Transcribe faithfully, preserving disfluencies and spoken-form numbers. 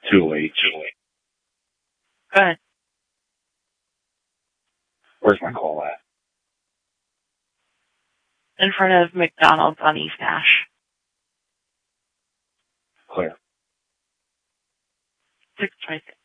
Too late. Too late. Go ahead. Where's my call at? In front of McDonald's on East Nash. Clear. six twenty-six.